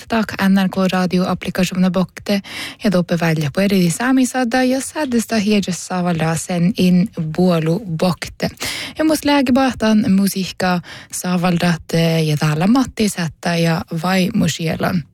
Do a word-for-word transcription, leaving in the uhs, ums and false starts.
Tak N R K-radio-applikasjonen Bokte ja doppe välja på eri saamisada ja saadesta hiedjes saavalla sen in buolu Bokte. Ja mus lägebahtan musiikka saavaldat ja täällä Matti Sättä ja vai musielan.